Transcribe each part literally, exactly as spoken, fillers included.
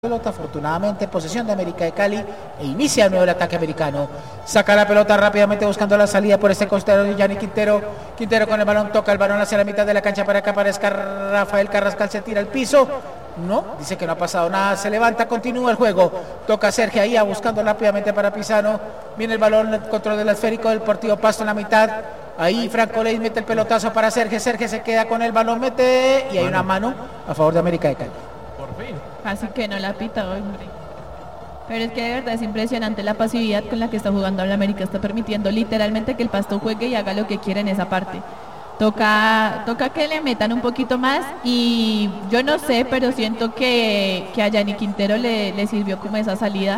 Pelota afortunadamente posesión de América de Cali e inicia de nuevo el ataque americano. Saca la pelota rápidamente buscando la salida por este costero de Yanni Quintero. Quintero con el balón, toca el balón hacia la mitad de la cancha para que aparezca Rafael Carrascal, se tira al piso. No, dice que no ha pasado nada, se levanta, continúa el juego. Toca Sergio ahí buscando rápidamente para Pisano. Viene el balón, el control del esférico del Deportivo Pasto en la mitad. Ahí Franco Leis mete el pelotazo para Sergio. Sergio se queda con el balón, mete y hay una mano a favor de América de Cali. Así que no la pita, hombre. Pero es que de verdad es impresionante la pasividad con la que está jugando el América. Está permitiendo literalmente que el Pasto juegue y haga lo que quiera en esa parte. Toca, toca que le metan un poquito más. Y yo no sé, pero siento que, que a Yanni Quintero le, le sirvió como esa salida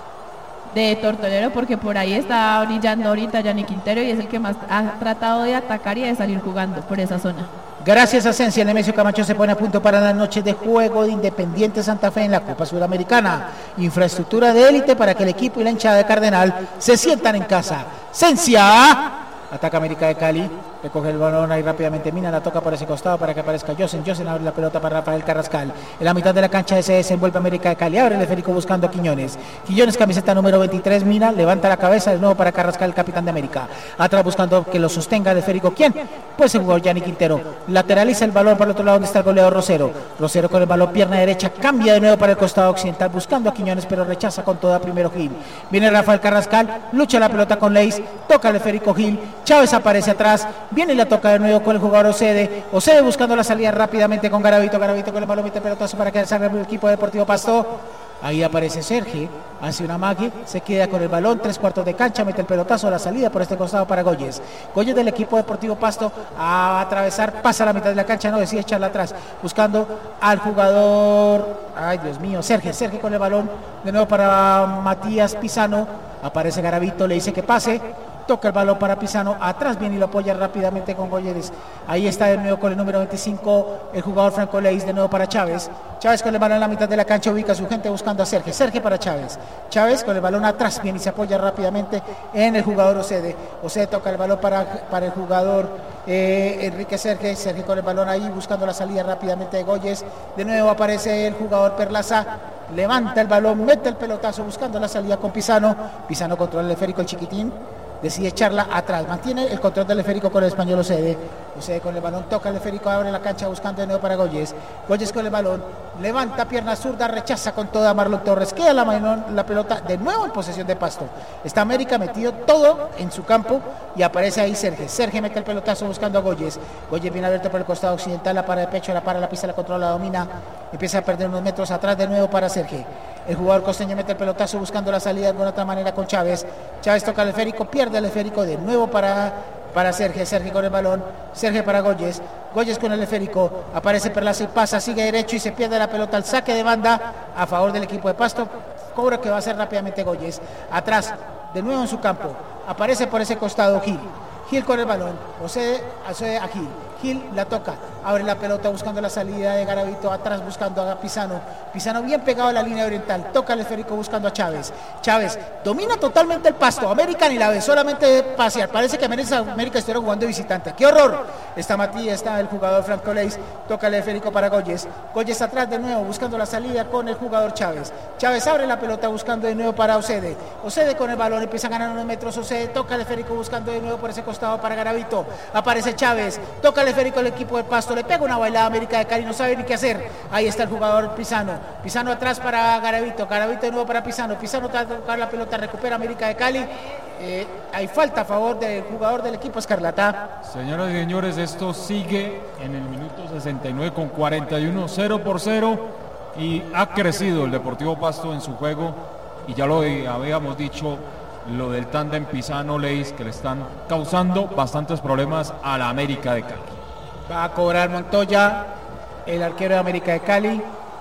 de tortolero, porque por ahí está brillando ahorita Yanni Quintero y es el que más ha tratado de atacar y de salir jugando por esa zona. Gracias a Sensi, el Nemesio Camacho se pone a punto para la noche de juego de Independiente Santa Fe en la Copa Sudamericana. Infraestructura de élite para que el equipo y la hinchada de Cardenal se sientan en casa. Sencia, ataca América de Cali, recoge el balón ahí rápidamente, Mina la toca por ese costado para que aparezca Josen. Josen abre la pelota para Rafael Carrascal. En la mitad de la cancha se desenvuelve América de Cali, abre el esférico buscando a Quiñones. Quiñones, camiseta número veintitrés, Mina, levanta la cabeza de nuevo para Carrascal, el capitán de América. Atrás buscando que lo sostenga el esférico. ¿Quién? Pues el jugador Yanni Quintero. Lateraliza el balón para el otro lado donde está el goleador Rosero. Rosero con el balón, pierna derecha, cambia de nuevo para el costado occidental buscando a Quiñones, pero rechaza con toda primero Gil. Viene Rafael Carrascal, lucha la pelota con Leis, toca el esférico Gil. Chávez aparece atrás, viene y la toca de nuevo con el jugador Ocede. Ocede buscando la salida rápidamente con Garavito. Garavito con el balón, mete el pelotazo para que salga el equipo de Deportivo Pasto. Ahí aparece Sergio, hace una magia, se queda con el balón, tres cuartos de cancha, mete el pelotazo a la salida por este costado para Goyes. Goyes del equipo Deportivo Pasto a atravesar, pasa a la mitad de la cancha, no decide echarla atrás, buscando al jugador, ay Dios mío, Sergio, Sergio con el balón, de nuevo para Matías Pisano, aparece Garavito, le dice que pase. Toca el balón para Pisano, atrás viene y lo apoya rápidamente con Goyeres. Ahí está de nuevo con el número veinticinco, el jugador Franco Leis, de nuevo para Chávez. Chávez con el balón en la mitad de la cancha, ubica a su gente buscando a Sergio. Sergio para Chávez. Chávez con el balón atrás viene y se apoya rápidamente en el jugador Ocede. Ocede toca el balón para, para el jugador eh, Enrique Sergio. Sergio con el balón ahí buscando la salida rápidamente de Goyes. De nuevo aparece el jugador Perlaza. Levanta el balón, mete el pelotazo buscando la salida con Pisano. Pisano controla el esférico, el chiquitín. Decide echarla atrás, mantiene el control del esférico con el español Ocede. Ocede con el balón, toca el esférico, abre la cancha buscando de nuevo para Goyes. Goyes con el balón, levanta pierna zurda, rechaza con toda Marlon Torres. Queda la, mano, la pelota de nuevo en posesión de Pasto. Está América metido todo en su campo y aparece ahí Sergio. Sergio mete el pelotazo buscando a Goyes. Goyes viene abierto por el costado occidental, la para de pecho, la para, la pisa, la controla, la domina. Empieza a perder unos metros atrás de nuevo para Sergio. El jugador costeño mete el pelotazo buscando la salida de alguna otra manera con Chávez. Chávez toca el esférico, pierde el esférico de nuevo para, para Sergio. Sergio con el balón, Sergio para Goyes. Goyes con el esférico, aparece Perlaza y pasa, sigue derecho y se pierde la pelota al saque de banda a favor del equipo de Pasto. Cobro que va a hacer rápidamente Goyes. Atrás, de nuevo en su campo, aparece por ese costado Gil. Gil con el balón, José accede a Gil. Gil la toca, abre la pelota buscando la salida de Garavito, atrás buscando a Pisano. Pisano bien pegado a la línea oriental, toca el esférico buscando a Chávez. Chávez domina totalmente el Pasto, América ni la ve, solamente pasear. Parece que América, América estuviera jugando de visitante. ¡Qué horror! Está Matías, está el jugador Franco Leis, toca el esférico para Goyes. Goyes atrás de nuevo buscando la salida con el jugador Chávez. Chávez abre la pelota buscando de nuevo para Ocede. Ocede con el balón, empieza a ganar unos metros. Ocede toca el esférico buscando de nuevo por ese costado para Garavito. Aparece Chávez, toca el esférico el equipo del Pasto, le pega una bailada a América de Cali, no sabe ni qué hacer. Ahí está el jugador Pisano. Pisano atrás para Garavito. Garavito de nuevo para Pisano. Pisano trata de tocar la pelota, recupera América de Cali. Eh, hay falta a favor del jugador del equipo Escarlata. Señoras y señores, esto sigue en el minuto sesenta y nueve con cuarenta y uno, cero por cero, y ha crecido el Deportivo Pasto en su juego, y ya lo habíamos dicho, lo del tándem Pisano-Leis, que le están causando bastantes problemas a la América de Cali. Va a cobrar Montoya, el arquero de América de Cali.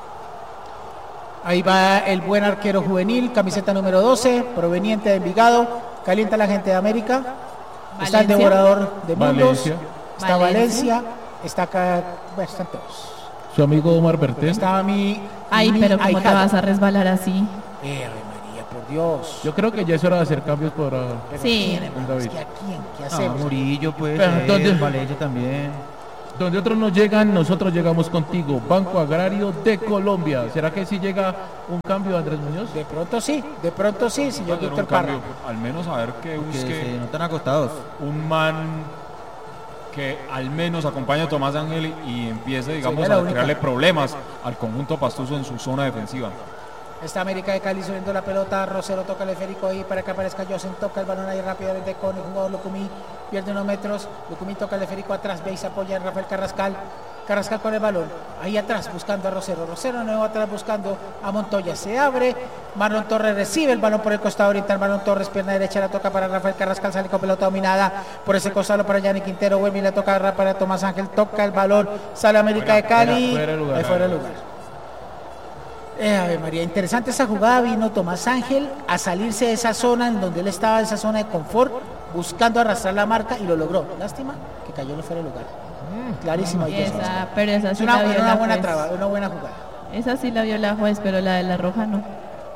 Ahí va el buen arquero juvenil, camiseta número doce, proveniente de Envigado. Calienta la gente de América. Valencia. Está el devorador de mundos. Valencia. Está Valencia. Valencia. Está acá. Bueno, están todos. Su amigo Omar Bertés. Estaba mi. Ay, mi pero ¿cómo ahijado. te vas a resbalar así? Eh, María, por Dios. Yo creo que ya es hora de hacer cambios para. Pero sí. ¿quién, hermano? Es que ¿a quién? ¿Qué hacemos? Ah, Murillo, pues. Pero eh, entonces- Valencia también. Donde otros no llegan, nosotros llegamos contigo. Banco Agrario de Colombia. ¿Será que sí llega un cambio, Andrés Muñoz? De pronto sí, de pronto sí, señor Hacer un doctor Parra. cambio, al menos a ver que Que busque se notan acostados. un man que al menos acompañe a Tomás Ángel y empiece, digamos, Sería la a única. crearle problemas al conjunto pastuso en su zona defensiva. Está América de Cali subiendo la pelota, Rosero toca el esférico ahí para que aparezca Josen, toca el balón ahí rápidamente con el jugador Lucumí, pierde unos metros, Lucumí toca el esférico atrás, ve y se apoya en Rafael Carrascal, Carrascal con el balón, ahí atrás buscando a Rosero, Rosero de nuevo atrás buscando a Montoya, se abre, Marlon Torres recibe el balón por el costado oriental, Marlon Torres, pierna derecha, la toca para Rafael Carrascal, sale con pelota dominada, por ese costado para Yanni Quintero, vuelve y la toca para Tomás Ángel, toca el balón, sale América de Cali, fuera de lugar. ahí fuera de lugar. Eh, Ave María, interesante esa jugada, vino Tomás Ángel a salirse de esa zona en donde él estaba, en esa zona de confort, buscando arrastrar la marca y lo logró. Lástima que cayó en fuera de lugar. Clarísimo. Y esa, pero esa Es sí una, la vio era una la buena juez. traba, una buena jugada. Esa sí la vio la juez, pero la de la roja no.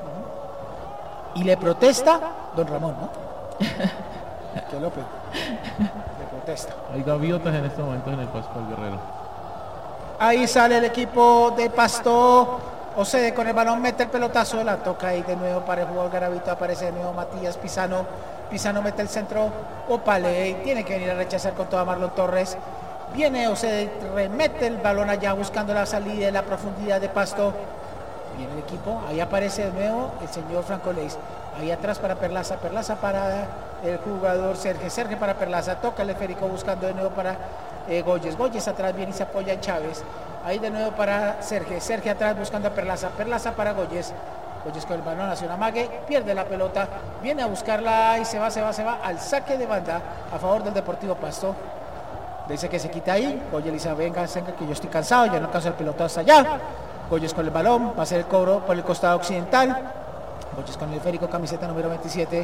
Y le protesta don Ramón, ¿no? Que López. Le protesta. Hay gaviotas en este momento en el Pascual Guerrero. Ahí sale el equipo de Pasto. Ocede con el balón, mete el pelotazo, la toca ahí de nuevo para el jugador Garavito, aparece de nuevo Matías Pisano, Pisano mete el centro, Opale, tiene que venir a rechazar con toda Marlon Torres, viene Ocede, remete el balón allá buscando la salida de la profundidad de Pasto, viene el equipo, ahí aparece de nuevo el señor Franco Leis, ahí atrás para Perlaza, Perlaza para el jugador Sergio, Sergio para Perlaza, toca el esférico buscando de nuevo para eh, Goyes, Goyes atrás viene y se apoya en Chávez, ahí de nuevo para Sergio, Sergio atrás buscando a Perlaza, Perlaza para Goyes, Goyes con el balón hacia una mague, pierde la pelota, viene a buscarla y se va, se va, se va al saque de banda a favor del Deportivo Pasto. Dice que se quita ahí, Goyes le dice, venga, venga, que yo estoy cansado, ya no alcanzo el pelotón hasta allá. Goyes con el balón, va a hacer el cobro por el costado occidental. Goyes con el esférico, camiseta número veintisiete.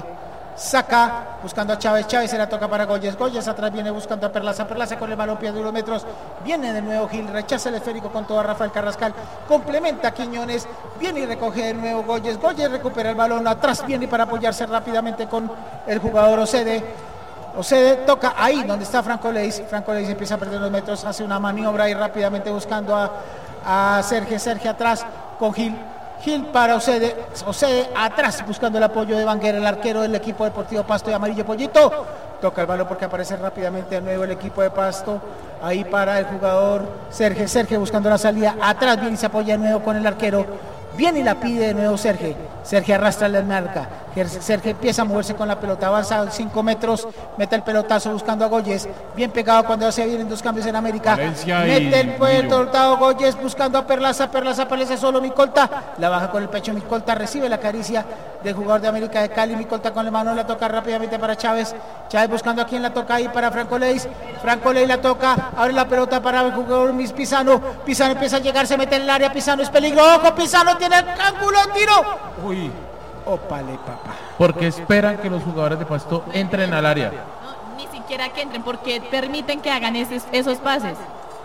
Saca, buscando a Chávez, Chávez se la toca para Goyes, Goyes atrás viene buscando a Perlaza, Perlaza con el balón, pierde unos metros, viene de nuevo Gil, rechaza el esférico con todo a Rafael Carrascal, complementa a Quiñones, viene y recoge de nuevo Goyes, Goyes recupera el balón, atrás viene para apoyarse rápidamente con el jugador Ocede, Ocede toca ahí donde está Franco Leis, Franco Leis empieza a perder los metros, hace una maniobra ahí rápidamente buscando a, a Sergio, Sergio atrás con Gil, Gil para Ocede, Ocede atrás buscando el apoyo de Banguera, el arquero del equipo deportivo Pasto de Amarillo Pollito, toca el balón porque aparece rápidamente de nuevo el equipo de Pasto, ahí para el jugador Sergio, Sergio buscando la salida, atrás viene y se apoya de nuevo con el arquero, viene y la pide de nuevo Sergio, Sergio arrastra la marca, Sergio empieza a moverse con la pelota, avanza cinco metros, mete el pelotazo buscando a Goyes, bien pegado cuando se vienen dos cambios en América, Valencia mete el y pelotazo Goyes buscando a Perlaza, Perlaza aparece solo Micolta, la baja con el pecho Micolta, recibe la caricia del jugador de América de Cali, Micolta con la mano, la toca rápidamente para Chávez, Chávez buscando a quien la toca ahí para Franco Leis, Franco Leis la toca, abre la pelota para el jugador Mis Pisano, Pisano empieza a llegar, se mete en el área, Pisano es peligro, ojo, Pisano tiene el ángulo, tiro, Uy, ópale papá. Porque esperan que los jugadores de Pasto entren al área. No, ni siquiera que entren, porque permiten que hagan esos, esos pases.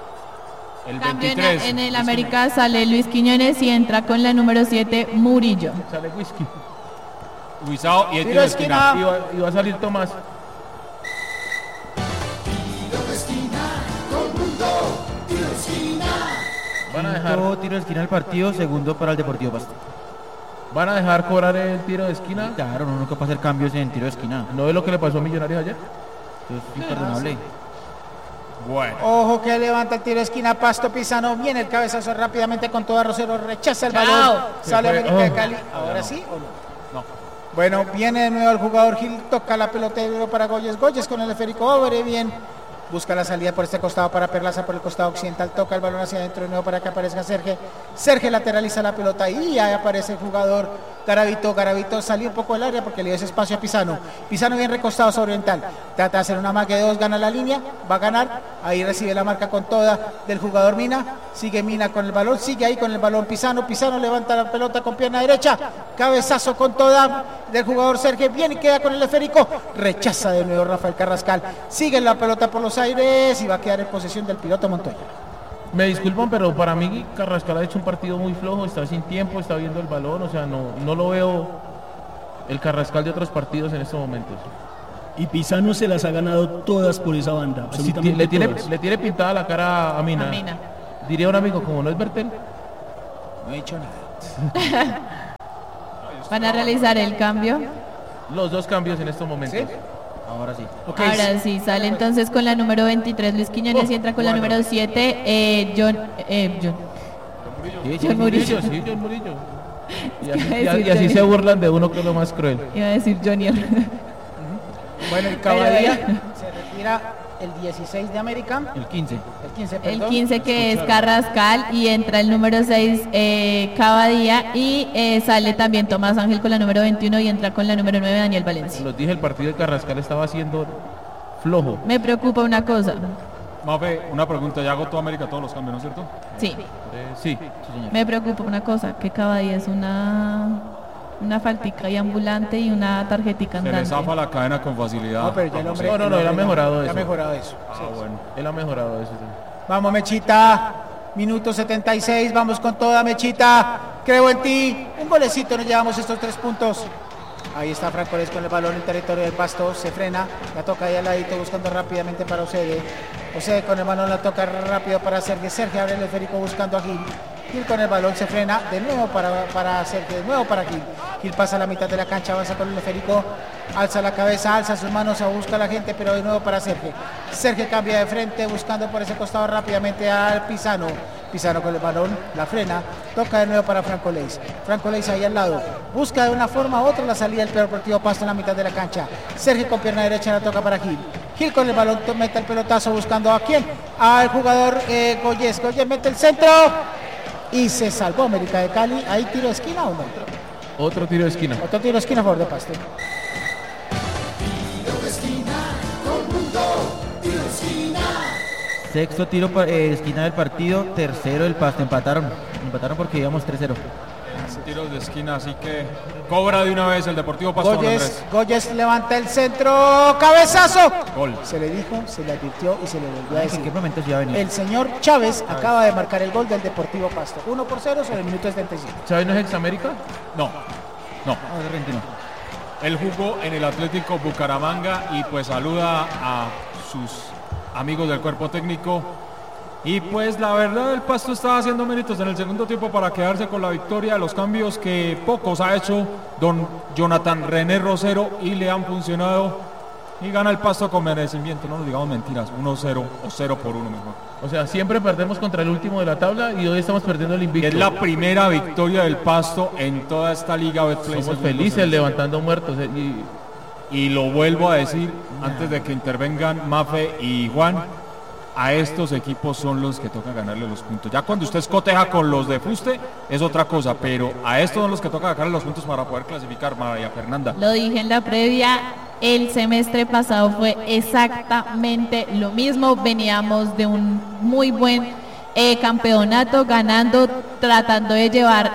el Cambio en, veintitrés. en el América sale Luis Quiñones y entra con la número siete Murillo. Sale whisky. Luisao y el Tiro tiro de de esquina. esquina. Y va, y va a salir Tomás. Van a dejar, Quinto tiro de esquina del partido, segundo para el Deportivo Pasto. van a dejar cobrar el tiro de esquina. Claro, uno nunca puede hacer cambios en tiro de esquina. ¿No es lo que le pasó a Millonarios ayer? Eso es imperdonable. Bueno, Ojo que levanta el tiro de esquina, Pasto Pisano, viene el cabezazo rápidamente con toda Rosero, rechaza el Chao. balón, sale Se fue. América de Oh. Cali, ahora sí o no. no. Bueno, viene de nuevo el jugador Gil, toca la pelota de nuevo para Goyes, Goyes con el esférico, abre bien, busca la salida por este costado para Perlaza por el costado occidental, toca el balón hacia adentro de nuevo para que aparezca Sergio, Sergio lateraliza la pelota y ahí aparece el jugador Garavito, Garavito salió un poco del área porque le dio ese espacio a Pisano, Pisano bien recostado sobre oriental, trata de hacer una marca de dos, gana la línea, va a ganar, ahí recibe la marca con toda del jugador Mina, sigue Mina con el balón, sigue ahí con el balón Pisano, Pisano levanta la pelota con pierna derecha, cabezazo con toda del jugador Sergio, viene y queda con el esférico, rechaza de nuevo Rafael Carrascal, sigue la pelota por los aires y va a quedar en posesión del piloto Montoya. Me disculpan, pero para mí Carrascal ha hecho un partido muy flojo, está sin tiempo, está viendo el balón, o sea, no, no lo veo el Carrascal de otros partidos en estos momentos. Y Pisano se las ha ganado todas por esa banda, Sí, absolutamente le, tiene, todas. le tiene pintada la cara a Mina. A Mina. Diría un amigo, como no es Bertel. No he dicho nada. Van a realizar el cambio. Los dos cambios en estos momentos. ¿Sí? Ahora sí. Ok, Ahora sí, sale entonces con la número veintitrés Luis Quiñones y entra con la número siete eh, John, eh, John. Sí, sí, John sí, Murillo. Sí, John Murillo. Y Es así, que iba a y a- decir y así Johnny. se burlan de uno que es lo más cruel. Iba a decir Jonier. Bueno, el Cavadía se retira el dieciséis de América, El quince. el quince, El perdón. quince que es Carrascal y entra el número seis eh, Cavadía y eh, sale también Tomás Ángel con la número veintiuno y entra con la número nueve Daniel Valencia. Los dije, el partido de Carrascal estaba haciendo flojo. Me preocupa una cosa. Mafe, una pregunta, ya agotó América todos los cambios, ¿no es cierto? Sí, Eh, sí. Sí, señor. me preocupa una cosa, que Cavadía es una una faltica y ambulante y una tarjetica Se le andante. zafa la cadena con facilidad. No, pero ya el hombre. No, no, no, el él ha hombre mejorado ya eso. ha mejorado eso. Ah, bueno. Él ha mejorado eso. Sí. Vamos, Mechita. Minuto setenta y seis. Vamos con toda, Mechita. Creo en ti. Un golecito, nos llevamos estos tres puntos. Ahí está Franco Les con el balón en territorio del Pasto. Se frena. La toca ahí al ladito buscando rápidamente para Ocede. Ocede con el balón la toca rápido para Sergio. Sergio abre el esférico buscando a Gil. Gil con el balón se frena de nuevo para, para Sergio. De nuevo para Gil. Gil pasa a la mitad de la cancha, avanza con el esférico. Alza la cabeza, alza sus manos, busca a la gente, pero de nuevo para Sergio. Sergio cambia de frente, buscando por ese costado rápidamente al Pisano. Pisano con el balón, la frena, toca de nuevo para Franco Leis. Franco Leis ahí al lado, busca de una forma u otra la salida del Deportivo Pasto en la mitad de la cancha. Sergio con pierna derecha la toca para Gil. Gil con el balón mete el pelotazo buscando a quién, al jugador eh, Goyes. Goyes mete el centro y se salvó América de Cali. Ahí tiro de esquina o no. Otro tiro de esquina. Otro tiro de esquina a favor de Pasto. Sexto tiro pa- eh, esquina del partido, tercero del Pasto. Empataron. Empataron porque íbamos tres cero. Tiros de esquina, así que cobra de una vez el Deportivo Pasto. Don Goyes, Andrés. Goyes levanta el centro, cabezazo. Gol. Se le dijo, se le advirtió y se le volvió a ¿En decir. qué momento se iba a venir? El señor Chávez acaba de marcar el gol del Deportivo Pasto. uno por cero sobre el minuto setenta y cinco. ¿Sabes no es Examérica? No, no. No, es argentino. Él jugó en el Atlético Bucaramanga y pues saluda a sus amigos del cuerpo técnico. Y pues la verdad el Pasto estaba haciendo méritos en el segundo tiempo para quedarse con la victoria. Los cambios que pocos ha hecho don Jonathan René Rosero y le han funcionado. Y gana el Pasto con merecimiento, no nos digamos mentiras, uno cero o cero por uno mejor. O sea, siempre perdemos contra el último de la tabla y hoy estamos perdiendo el invicto. Es la primera victoria del Pasto en toda esta liga Betplay. Somos Segundo felices semestre. levantando muertos. eh, Y Y lo vuelvo a decir antes de que intervengan Mafe y Juan, a estos equipos son los que toca ganarle los puntos. Ya cuando usted escoteja con los de fuste es otra cosa, pero a estos son los que toca ganarle los puntos para poder clasificar, María Fernanda. Lo dije en la previa, el semestre pasado fue exactamente lo mismo. Veníamos de un muy buen eh, campeonato, ganando, tratando de llevar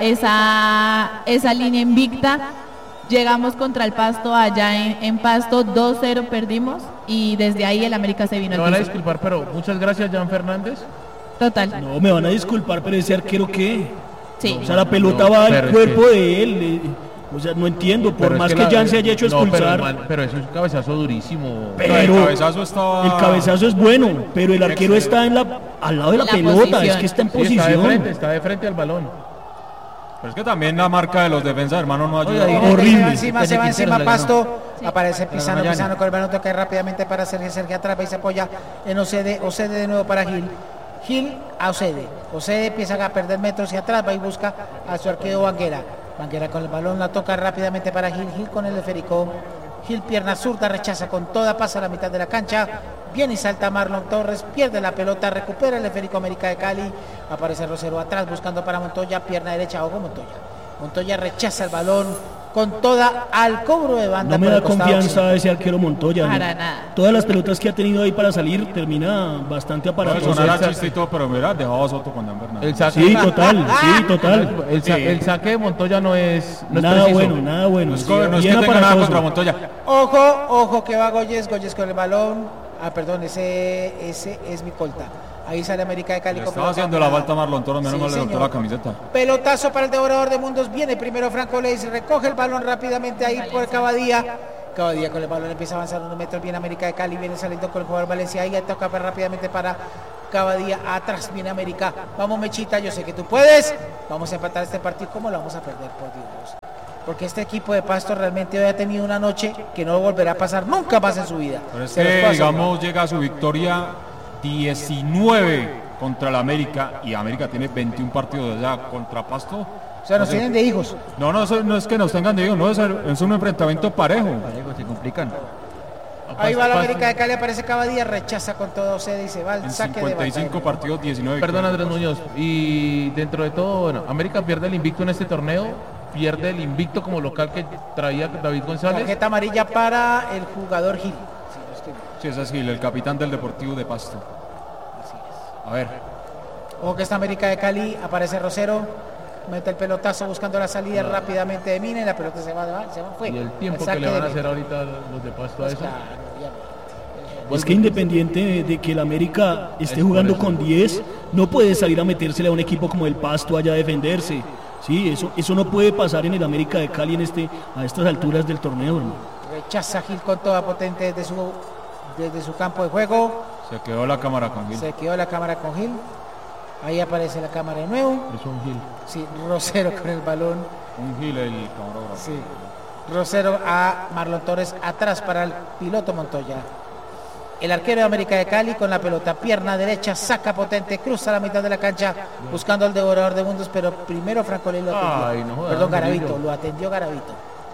esa, esa línea invicta. Llegamos contra el Pasto allá en, en Pasto, dos cero perdimos y desde ahí el América se vino me al van a piso. disculpar, pero muchas gracias, Jan Fernández. Total, No, me van a disculpar, pero ese arquero qué. sí. O sea, la pelota No, va pero al es cuerpo que- de él. eh, O sea, no entiendo, por Pero es más que, la- Jan se haya hecho no, pero, expulsar. man, pero eso es un cabezazo durísimo. Pero el cabezazo estaba... el cabezazo es bueno, pero el arquero está en la, al lado de la, La pelota, posición. es que está en Sí, está de posición. frente, está de frente al balón. Pero es que también la marca de los defensas, hermano, no ayuda. Oiga, Se va Horrible. encima, se va Desde encima Quintero, Pasto. Sí. Aparece Pisano, Magallanes. Pisano con el balón toca rápidamente para Sergio. Sergio atrás y se apoya en Ocede. Ocede de nuevo para Gil. Gil a Ocede. Ocede empieza a perder metros y atrás va y busca a su arquero Banguera. Banguera con el balón la toca rápidamente para Gil. Gil con el esférico. Gil pierna zurda, rechaza con toda, pasa a la mitad de la cancha. Viene y salta Marlon Torres, pierde la pelota, recupera el esférico América de Cali. Aparece Rosero atrás buscando para Montoya, pierna derecha, ojo Montoya. Montoya rechaza el balón con toda al cobro de banda. No me por da el costado confianza occidental. ese arquero Montoya. ¿no? Para nada. Todas las pelotas que ha tenido ahí para salir termina bastante Puede aparatoso. sonar a Entonces, chiste y todo, pero mira, dejaba a Soto con Dan Bernal. El saque, Sí, total, sí, total. el, sa- Sí. el saque de Montoya no es, no es Nada preciso. bueno, nada bueno. No es, co- no es que Bien tenga nada aparatoso. contra Montoya. Ojo, ojo que va Goyes, Goyes con el balón. Ah, perdón, ese, ese es mi colta. Ahí sale América de Cali. Le con estaba pelota haciendo la parada. falta a Marlon Toro, menos Sí, mal le levantó señor. la camiseta. Pelotazo para el devorador de mundos. Viene primero Franco Leis, recoge el balón rápidamente ahí por Cavadía. Cavadía con el balón empieza a avanzar unos metros, viene América de Cali, viene saliendo con el jugador Valencia, ahí toca para rápidamente para Cavadía, atrás viene América, vamos Mechita, yo sé que tú puedes, vamos a empatar este partido, ¿cómo lo vamos a perder, por Dios? Porque este equipo de Pasto realmente hoy ha tenido una noche que no volverá a pasar nunca más en su vida. Pero es Se los que, puedo digamos, asegurar. llega a su victoria diecinueve contra el América y América tiene veintiún partidos ya contra Pasto. O sea, nos tienen de hijos. No, no, eso no es que nos tengan de hijos, no, es, es un enfrentamiento parejo. Parejo, se complican. Ahí va la Pasto- América de Cali, aparece Cavadía, rechaza con todo sede y se va al En saque de cincuenta y cinco banda. partidos, diecinueve Perdón, Andrés victorias. Muñoz. Y dentro de todo, bueno, América pierde el invicto en este torneo, pierde el invicto como local que traía David González. Tarjeta amarilla para el jugador Gil. Sí, no estoy mal. Sí, es así, el capitán del Deportivo de Pasto. A ver, Ojo que esta América de Cali, aparece Rosero, mete el pelotazo buscando la salida rápidamente de Mina y la pelota se va, se va, fue. Y el tiempo saque que le van a de hacer Mina. ahorita los de Pasto a Pues eso. claro, obviamente. Es que independiente de, de que el América esté jugando con diez, no puede salir a metérsele a un equipo como el Pasto allá a defenderse. Sí, eso, eso no puede pasar en el América de Cali en este, a estas alturas del torneo, hermano. Rechaza Gil con toda potente desde su, desde su campo de juego. se quedó la cámara con Gil. Se quedó la cámara con Gil. Ahí aparece la cámara de nuevo. Es un Gil. Sí, Rosero con el balón. Un Gil el camarógrafo. Sí. Rosero a Marlon Torres atrás para el piloto Montoya. El arquero de América de Cali con la pelota, pierna derecha, saca potente, cruza la mitad de la cancha buscando al devorador de mundos, pero primero Francolí lo atendió. Ay, no jodas, Perdón, Garavito, Murillo. lo atendió Garavito.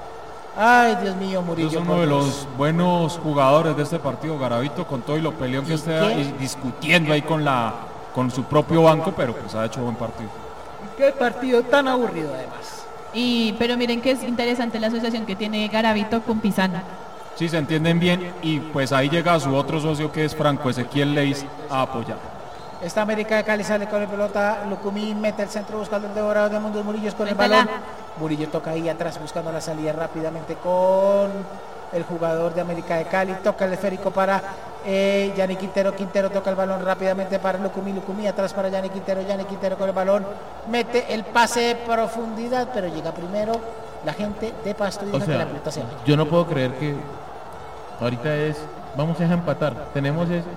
Ay, Dios mío, Murillo. Es uno por de Dios. los buenos jugadores de este partido, Garavito, con todo y lo peleón que ¿Y esté qué? ahí discutiendo ahí con la con su propio banco, pero pues ha hecho buen partido. Qué partido tan aburrido además. Y, pero miren que es interesante la asociación que tiene Garavito con Pisana. Sí, se entienden bien y pues ahí llega su otro socio que es Franco Ezequiel Leis a apoyar. Esta América de Cali sale con la pelota, Lucumín mete el centro buscando el devorador de mundos, Murillo con el Métela. balón. Murillo toca ahí atrás buscando la salida rápidamente con el jugador de América de Cali, toca el esférico para eh, Yanni Quintero, Quintero toca el balón rápidamente para Lucumí, Lucumí atrás para Yanni Quintero, Yanni Quintero con el balón, mete el pase de profundidad, pero llega primero la gente de Pasto y O deja que sea, la pelota se vaya. yo no puedo creer que ahorita es, vamos a empatar. Tenemos es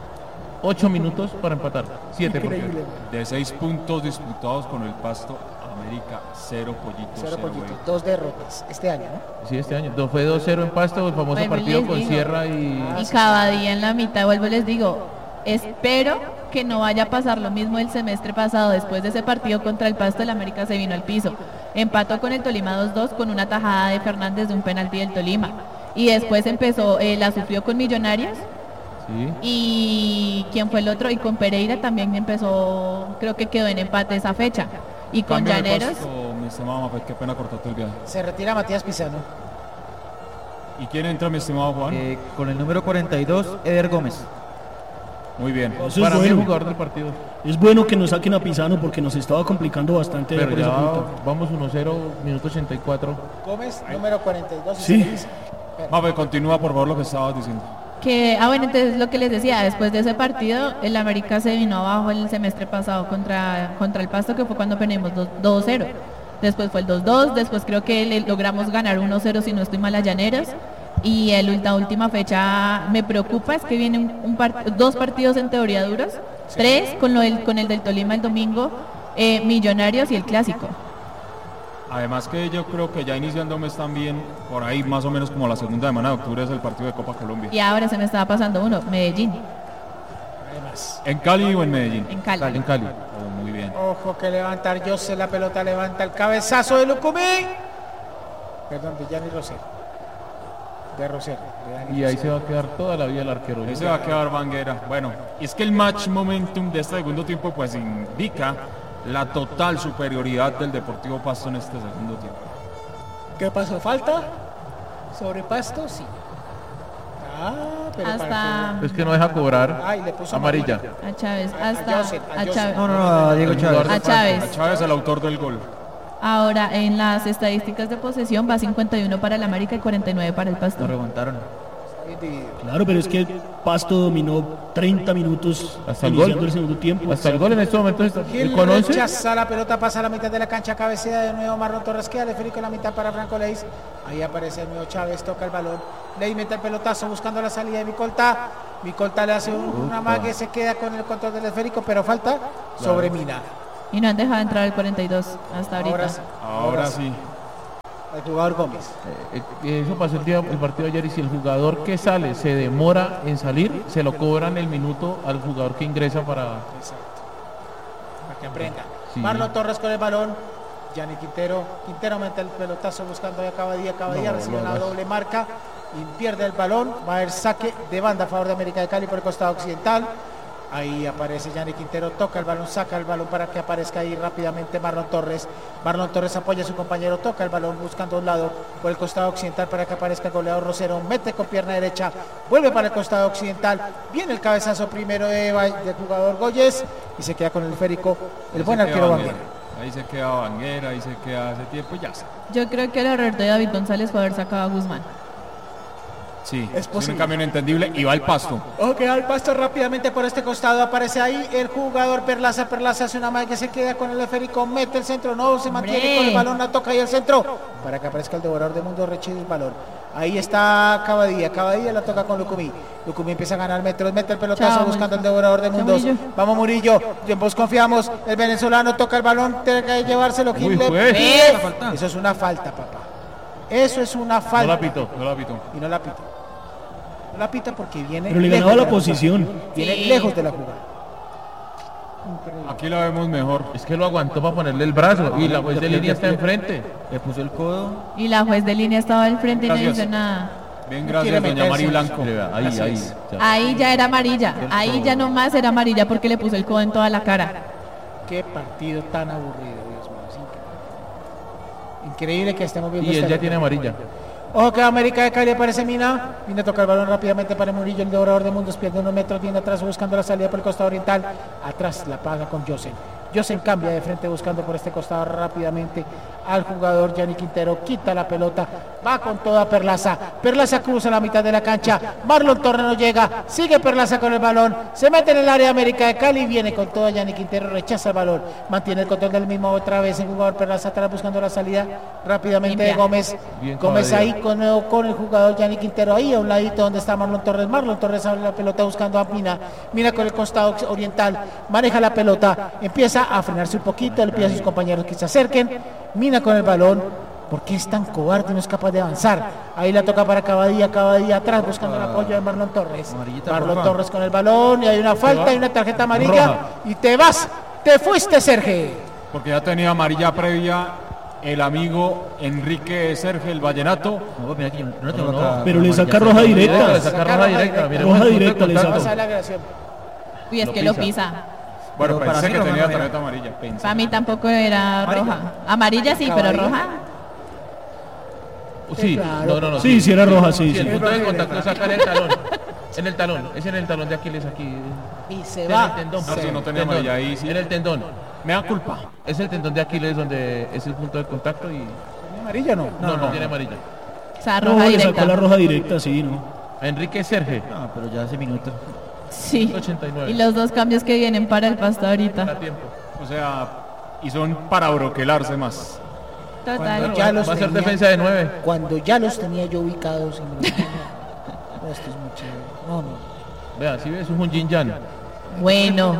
ocho minutos para empatar. Siete porque Increíble. De seis puntos disputados con el Pasto, América cero pollitos, Cero cero pollito, güey. dos derrotas este año, ¿no? sí, este año. Do- Fue dos cero en Pasto, el famoso Vuelvo y partido les con digo. Sierra y... Ah, Y sí, cada día en la mitad, vuelvo y les digo, espero que no vaya a pasar lo mismo el semestre pasado. Después de ese partido contra el Pasto, el América se vino al piso. Empató con el Tolima dos dos con una tajada de Fernández de un penalti del Tolima. Y después empezó, eh, la sufrió con Millonarios. Sí. Y ¿quién fue el otro? Y con Pereira también empezó, creo que quedó en empate esa fecha. Y con Cambio de Llaneros, Pasto, mi estimado Mafet, qué pena cortarte el viaje. Se retira Matías Pizano. ¿Y quién entra, mi estimado Juan? Eh, con el número cuarenta y dos, Eder Gómez. Muy bien. Eso Para es mí el bueno. jugador del partido. Es bueno que nos saquen a Pisano porque nos estaba complicando bastante allá Pero por esa ya punta. vamos uno cero, minuto ochenta y cuatro. Gómez, número cuarenta y dos. y Sí. se le dice. Mafet, continúa por favor lo que estabas diciendo. que, ah bueno, entonces lo que les decía, después de ese partido, el América se vino abajo el semestre pasado contra, contra el Pasto, que fue cuando perdimos dos cero. Después fue el dos dos, después creo que le logramos ganar uno cero si no estoy mal a Llaneros. Y el, la última fecha me preocupa, es que vienen un par- dos partidos en teoría duros, tres con, lo del, con el del Tolima el domingo, eh, Millonarios y el Clásico. Además que yo creo que ya iniciando el mes también, por ahí más o menos como la segunda semana de octubre es el partido de Copa Colombia. Y ahora se me estaba pasando uno, Medellín, Además, ¿En Cali o en Medellín? en Cali. En Cali. Oh, muy bien. ojo que levantar Jose, la pelota levanta el cabezazo de Lucumí. Perdón, de Gianni Rosero. De Rosero. de Dani Y ahí Rosero. se va a quedar toda la vida el arquero. Ahí se va a quedar Vanguera. Bueno, y es que el match momentum de este segundo tiempo pues indica la total superioridad del Deportivo Pasto en este segundo tiempo. ¿Qué pasó? ¿Falta? ¿Sobre Pasto? Sí. Ah, pero Hasta- para Es que no deja cobrar. Ay, le puso amarilla. A Chávez, A- a hasta Joseph, a a Joseph. Chávez. No, no, no, a Diego El Chávez. jugador A Chávez. A Chávez, el autor del gol. Ahora, en las estadísticas de posesión va cincuenta y uno para el América y cuarenta y nueve para el Pasto. Lo remontaron. dividido. Claro, pero es que Pasto dominó treinta minutos Hasta el iniciando gol. el segundo tiempo. Hasta el gol en este momento está Gil con once. rechaza la pelota, pasa a la mitad de la cancha, cabecea de nuevo Marlon Torres, queda el esférico en la mitad para Franco Leis. Ahí aparece el nuevo Chávez, toca el balón. Leis mete el pelotazo buscando la salida de Micolta. Micolta le hace un, una mague, se queda con el control del esférico, pero falta sobre Mina. Y no han dejado entrar el cuarenta y dos hasta ahorita. Ahora sí. Ahora sí. El jugador Gómez. Eh, eh, eso pasó el, día, el partido de ayer y si el jugador que sale se demora en salir, se lo cobran el minuto al jugador que ingresa para... Exacto. Para que aprenda. Sí. Marlon Torres con el balón. Gianni Quintero. Quintero mete el pelotazo buscando a Cabadía. Cabadía No, recibe no, una no. doble marca y pierde el balón. Va a haber saque de banda a favor de América de Cali por el costado occidental. Ahí aparece Gianni Quintero, toca el balón, saca el balón para que aparezca ahí rápidamente Marlon Torres. Marlon Torres apoya a su compañero, toca el balón buscando un lado por el costado occidental para que aparezca el goleador Rosero. Mete con pierna derecha, vuelve para el costado occidental. Viene el cabezazo primero de, del jugador Goyes y se queda con el esférico el Ahí buen se queda arquero Banguera. Banguera. Ahí se queda Banguera, ahí se queda hace tiempo y ya está. Yo creo que el error de David González fue haber sacado a Guzmán. Sí, Es es posible. un cambio entendible y va al Pasto. Ok, al pasto rápidamente por este costado aparece ahí el jugador Perlaza. Perlaza hace una magia que se queda con el esférico, mete el centro, no se mantiene ¡Hombre! con el balón, la toca ahí el centro para que aparezca el devorador de mundo, rechide el balón. Ahí está Cabadía, Cabadía la toca con Lucumí. Lucumí empieza a ganar metros, mete el pelotazo Chao, buscando Murillo. el devorador de Chao, mundos. Murillo. Vamos Murillo, vos confiamos, el venezolano toca el balón, tiene que llevárselo. Uy, Gil le juez. pide. Eso es una falta, papá. Eso es una No falta. la pitó. No la pitó. Y no la pita. No la pita porque viene Pero le lejos ganaba de la posición. jugada. Viene Sí. lejos de la jugada. Aquí la vemos mejor. Es que lo aguantó para ponerle el brazo y la juez de línea está enfrente. Le puso el codo. Y la juez de línea estaba al frente y no Gracias. dice nada. Bien, No gracias, quiere doña Mari meterse. Blanco. Mire, vea, ahí, Así ahí. es. ya. Ahí ya era amarilla. Ahí ya nomás era amarilla porque le puso el codo en toda la cara. Qué partido tan aburrido, Dios mío. es increíble. Increíble que estemos viendo Y él este ya tiene amarilla. Ojo que América de Cali aparece Mina. Mina toca el balón rápidamente para Murillo, el devorador de mundos, pierde unos metros, viene atrás buscando la salida por el costado oriental. Atrás la paga con Josen. Josen cambia de frente buscando por este costado rápidamente al jugador Gianni Quintero, quita la pelota, va con toda Perlaza. Perlaza cruza la mitad de la cancha. Marlon Torres no llega, sigue Perlaza con el balón, se mete en el área de América de Cali, viene con toda Gianni Quintero, rechaza el balón, mantiene el control del mismo otra vez el jugador Perlaza atrás buscando la salida rápidamente de Limpia. Gómez. Bien, Gómez Caballero. ahí con, con el jugador Gianni Quintero, ahí a un ladito donde está Marlon Torres. Marlon Torres abre la pelota buscando a Mina. Mina con el costado oriental, maneja la pelota, empieza a frenarse un poquito, le pide a sus compañeros que se acerquen. Mina con el balón, ¿por qué es tan cobarde y no es capaz de avanzar? Ahí la toca para Cabadía, Cabadía atrás buscando el apoyo de Marlon Torres. Amarillita, Marlon porfa. Torres con el balón y hay una falta y una tarjeta amarilla Roja. y te vas, te fuiste Sergio. Porque ya tenía amarilla previa el amigo Enrique Sergio, el vallenato. No, mira que yo no tengo No, acá pero le amarilla. saca roja directa. Le saca roja directa. Mire, Roja buen punto de directa le contacto. saca. Pasa la agresión. Uy, es Lo que lo pisa. pisa. Bueno, Pero para pensé mí que roja tenía no era. tarjeta amarilla. Pensé. Para mí tampoco era Amarilla. roja. Amarilla sí, pero Caballero. roja. Sí, Claro. no, no, no. Sí, sí era roja, sí, Sí, el sí. punto de contacto lo saca en el talón. En el talón, es en el talón de Aquiles aquí. Y se En va. el tendón. No, si no tenía Tendón. amarilla ahí, sí. En el tendón. Me da culpa. Es el tendón de Aquiles donde es el punto de contacto y Amarilla no. no, no, tiene amarilla. O sea, No, roja le sacó directa. la roja directa, sí, ¿no? A Enrique Serge, No, pero ya hace minutos. Sí. ochenta y nueve. Y los dos cambios que vienen para el pasto ahorita. Para tiempo. O sea, y son para broquelarse más. Total. Cuando ya los Va a ser tenía- defensa de nueve. Cuando ya los tenía yo ubicados. y me- No, esto es muy chévere. No, no. Vea, si ves, es un Jin Yan. Bueno.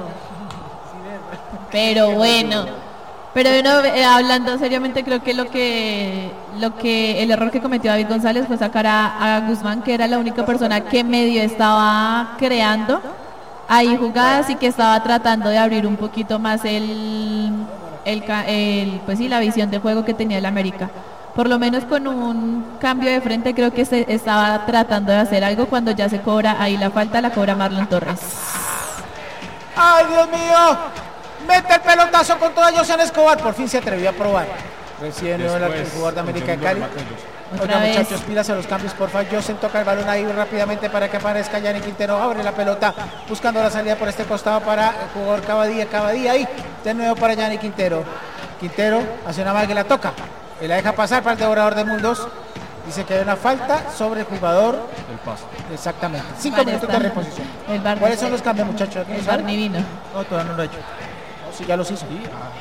Pero bueno. Pero no, eh, hablando seriamente, creo que lo que lo que el error que cometió David González fue sacar a, a Guzmán, que era la única persona que medio estaba creando ahí jugadas y que estaba tratando de abrir un poquito más el, el, ca- el pues sí, la visión de juego que tenía el América. Por lo menos con un cambio de frente creo que se estaba tratando de hacer algo cuando ya se cobra ahí la falta, la cobra Marlon Torres. ¡Ay, Dios mío! Mete el pelotazo con toda José Escobar. Por fin se atrevió a probar. Recibe de nuevo el Después, jugador de el América de segundo Cali. remate de José. Otra Oiga, vez. muchachos, pilas a los cambios, por favor. José toca el balón ahí rápidamente para que aparezca Gianni Quintero. Abre la pelota, buscando la salida por este costado para el jugador Cabadía. Cabadía ahí, de nuevo para Gianni Quintero. Quintero hace una mal que la toca. Y la deja pasar para el devorador de mundos. Dice que hay una falta sobre el jugador. El pasto. Exactamente. Cinco Vale, minutos está. de reposición. El bar ¿Cuáles son los cambios, muchachos? ¿No El saben? bar ni vino. No, todavía no lo he hecho. No, sí, ya los hizo.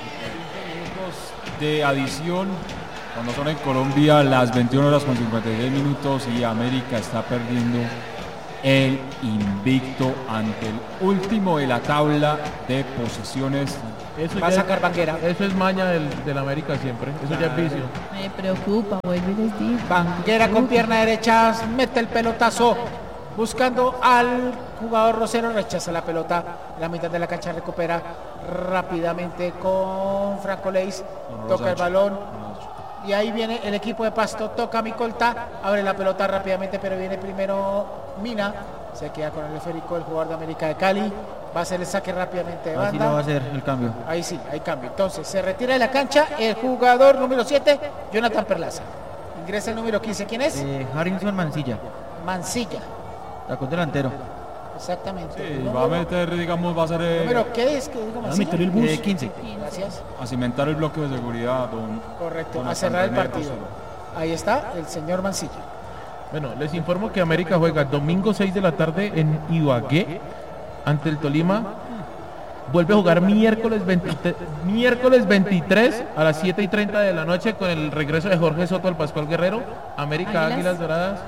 De adición, cuando son en Colombia las veintiuna horas con cincuenta y seis minutos y América está perdiendo el invicto ante el último de la tabla de posiciones. Eso Va a ya- sacar Banguera. Eso es maña del, del América siempre. Eso ya es vicio. Me preocupa, vuelvo y les digo. Banguera con pierna derecha, mete el pelotazo, buscando al jugador Rosero, rechaza la pelota, la mitad de la cancha recupera rápidamente con Franco Leis, No, no lo toca ha el hecho. balón, No lo ha hecho. y ahí viene el equipo de Pasto, toca Micolta, abre la pelota rápidamente, pero viene primero Mina, se queda con el esférico el jugador de América de Cali, va a hacer el saque rápidamente de Así lo va a banda. hacer el cambio. Ahí sí, hay cambio. Entonces, se retira de la cancha el jugador número siete, Jonathan Perlaza. Ingresa el número quince, ¿quién es? Eh, Harrison Mancilla, Mancilla. tacón delantero. Exactamente. Sí, Número- va a meter, digamos, va a hacer eh, ¿Número qué es? ¿Qué digo, Va a Mancilla? meter el bus. Eh, quince. Gracias. a cimentar el bloque de seguridad, don. Correcto, don a cerrar el René partido. Rosero. Ahí está el señor Mancilla. Bueno, les informo que América juega domingo seis de la tarde en Ibagué ante el Tolima. Vuelve a jugar miércoles, veintitrés, miércoles veintitrés a las siete y treinta de la noche con el regreso de Jorge Soto al Pascual Guerrero. América Águilas. Águilas Doradas.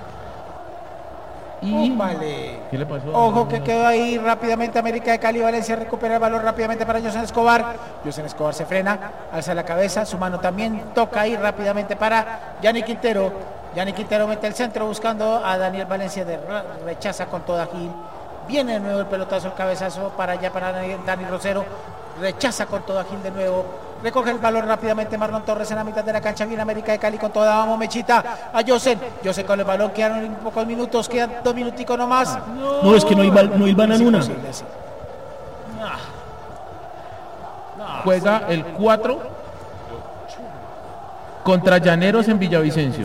Y Vale. ¿qué le pasó? Ojo que quedó ahí rápidamente América de Cali. Valencia recupera el balón rápidamente para José Escobar. José Escobar se frena, alza la cabeza, su mano también toca ahí rápidamente para Yanni Quintero. Yanni Quintero mete el centro buscando a Daniel Valencia, de rechaza con toda Gil. Viene de nuevo el pelotazo, el cabezazo para allá para Dani, Dani Rosero. Rechaza con toda Gil de nuevo. Recoge el balón rápidamente Marlon Torres en la mitad de la cancha. Viene América de Cali con toda. Vamos, Mechita. A José. José con el balón. Quedan pocos minutos. Quedan dos minuticos nomás. No, es que no hilvan, no hilvan Es en una. imposible, sí. Juega el cuatro contra Llaneros en Villavicencio.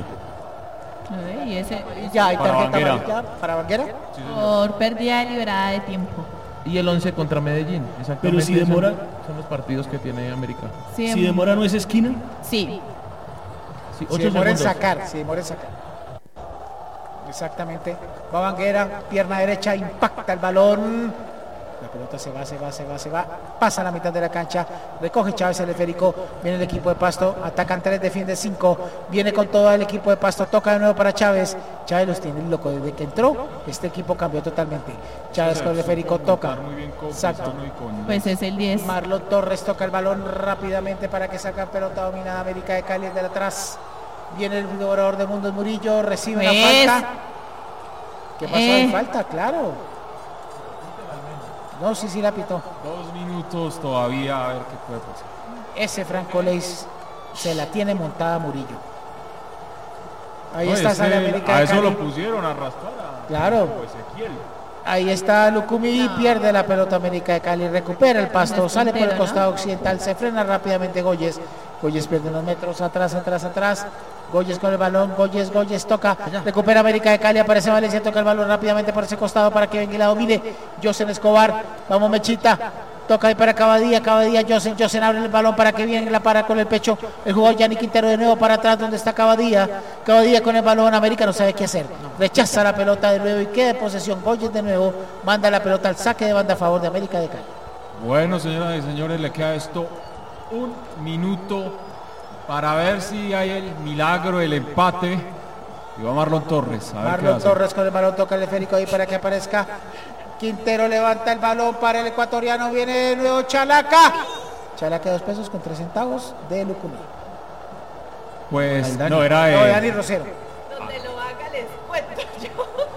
A ver, y ese Ya hay Para tarjeta Banguera. amarilla para Banguera. por pérdida deliberada de tiempo. Y el once contra Medellín. Exactamente. Pero si demora- Son, son los partidos que tiene América. Sí, Si demora no es esquina. sí. Sí, Si ocho demora en segundos. sacar. Si demora en sacar. Exactamente. Va Banguera. Pierna derecha. Impacta el balón. La pelota se va, se va, se va, se va. Pasa a la mitad de la cancha. Recoge Chávez el esférico. Viene el equipo de Pasto. Atacan tres, defiende cinco. Viene con todo el equipo de Pasto. Toca de nuevo para Chávez. Chávez los tiene loco. Desde que entró, este equipo cambió totalmente. Chávez con el esférico toca. Muy bien con Exacto. Pizarro y con- Pues es el diez. Marlon Torres toca el balón rápidamente para que saca pelota dominada América de Cali de atrás. Viene el jugador de Mundos Murillo. Recibe una ¿Ves? falta. ¿Qué pasó? Eh. Hay falta, claro. No, sí, sí la pitó. Dos minutos todavía, a ver qué puede pasar. Ese Franco Leis se la tiene montada Murillo. Ahí No, está ese- sale América a de eso Cali. lo pusieron a arrastrar a Claro. Ezequiel. Ahí está Lucumí, pierde la pelota América de Cali, recupera el pasto, Es sale por el puntero, costado ¿no? occidental, se frena rápidamente Goyes. Goyes pierde unos metros atrás, atrás, atrás. Goyes con el balón, Goyes, Goyes toca, recupera América de Cali, aparece Valencia, toca el balón rápidamente por ese costado para que venga y la domine. Josen Escobar, vamos Mechita, toca ahí para Cabadía, Cabadía, Josen, Josen abre el balón para que viene y la para con el pecho. El jugador Yanni Quintero de nuevo para atrás donde está Cabadía. Cabadía con el balón, América no sabe qué hacer. Rechaza la pelota de nuevo y queda en posesión. Goyes de nuevo, manda la pelota al saque de banda a favor de América de Cali. Bueno, señoras y señores, le queda esto un minuto para ver si hay el milagro, el empate. Y va Marlon Torres. A ver qué Marlon hace. Torres con el balón, toca el esférico ahí para que aparezca. Quintero levanta el balón para el ecuatoriano, viene de nuevo Chalaca. Chalaca dos pesos con tres centavos de Lucumí. Pues Al Dani. no, era No, de Dani Rosero.